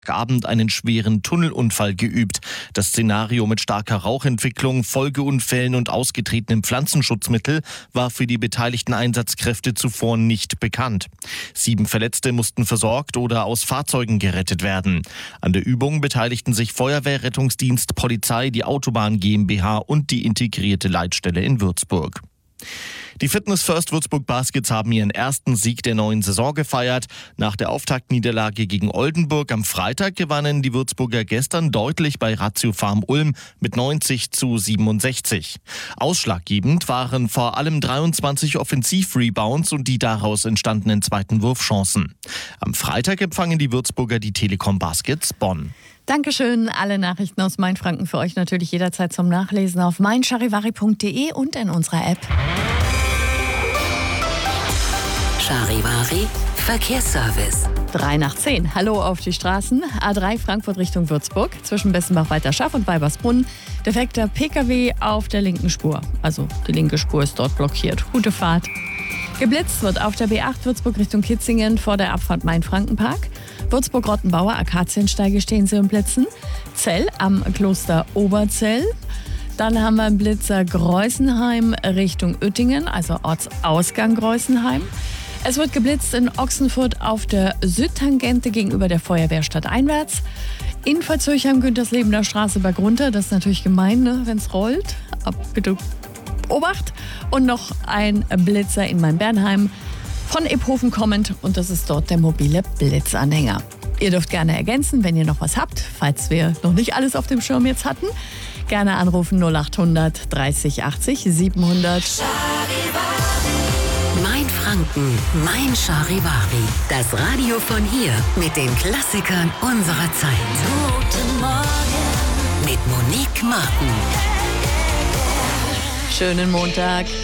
Abend einen schweren Tunnelunfall geübt. Das Szenario mit starker Rauchentwicklung, Folgeunfällen und ausgetretenem Pflanzenschutzmittel war für die beteiligten Einsatzkräfte zuvor nicht bekannt. 7 Verletzte mussten versorgt oder aus Fahrzeugen gerettet werden. An der Übung beteiligten sich Feuerwehr, Rettungsdienst, Polizei, die Autobahn GmbH und die integrierte Leitstelle in Würzburg. Die Fitness First Würzburg Baskets haben ihren ersten Sieg der neuen Saison gefeiert. Nach der Auftaktniederlage gegen Oldenburg am Freitag gewannen die Würzburger gestern deutlich bei Ratio Farm Ulm mit 90-67. Ausschlaggebend waren vor allem 23 Offensiv-Rebounds und die daraus entstandenen zweiten Wurfchancen. Am Freitag empfangen die Würzburger die Telekom Baskets Bonn. Dankeschön. Alle Nachrichten aus Mainfranken für euch natürlich jederzeit zum Nachlesen auf meincharivari.de und in unserer App. Charivari Verkehrsservice. 9:03. Hallo auf die Straßen. A3 Frankfurt Richtung Würzburg. Zwischen Bessenbach-Weiterschaff und Weibersbrunn. Defekter PKW auf der linken Spur. Also die linke Spur ist dort blockiert. Gute Fahrt. Geblitzt wird auf der B8 Würzburg Richtung Kitzingen vor der Abfahrt Main-Frankenpark. Würzburg-Rottenbauer, Akaziensteige stehen sie im Blitzen. Zell am Kloster Oberzell. Dann haben wir einen Blitzer Greußenheim Richtung Uettingen, also Ortsausgang Greußenheim. Es wird geblitzt in Ochsenfurt auf der Südtangente gegenüber der Feuerwehrstadt einwärts. In Veitshöchheim-Günterslebener Straße bergunter, das ist natürlich gemein, ne, wenn es rollt. Bitte Obacht. Und noch ein Blitzer in Main-Bernheim von Ephofen kommend und das ist dort der mobile Blitzanhänger. Ihr dürft gerne ergänzen, wenn ihr noch was habt, falls wir noch nicht alles auf dem Schirm jetzt hatten. Gerne anrufen 0800 30 80 700. Mainfranken, Mein Charivari. Das Radio von hier mit den Klassikern unserer Zeit. Guten Morgen mit Monique Martin. Schönen Montag.